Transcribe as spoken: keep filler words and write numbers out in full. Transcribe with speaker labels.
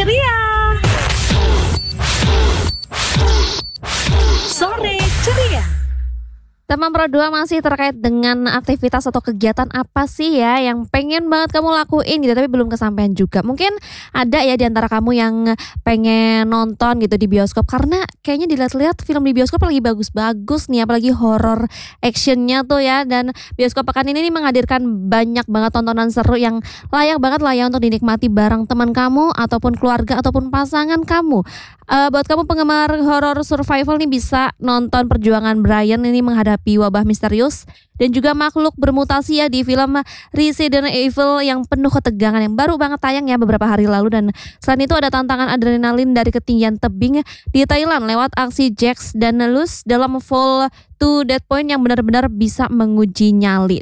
Speaker 1: ceria. Sore ceria.
Speaker 2: Teman Pro dua masih terkait dengan aktivitas atau kegiatan apa sih ya yang pengen banget kamu lakuin gitu tapi belum kesampaian juga. Mungkin ada ya di antara kamu yang pengen nonton gitu di bioskop karena kayaknya dilihat-lihat film di bioskop lagi bagus-bagus nih, apalagi horror actionnya tuh ya. Dan bioskop pekan ini nih menghadirkan banyak banget tontonan seru yang layak banget lah ya untuk dinikmati bareng teman kamu ataupun keluarga ataupun pasangan kamu. Uh, buat kamu penggemar horror survival nih bisa nonton perjuangan Brian ini menghadapi wabah misterius dan juga makhluk bermutasi ya di film Resident Evil yang penuh ketegangan yang baru banget tayang ya beberapa hari lalu. Dan selain itu ada tantangan adrenalin dari ketinggian tebing di Thailand lewat aksi Jax dan Luz dalam Fall to That Point yang benar-benar bisa menguji nyali.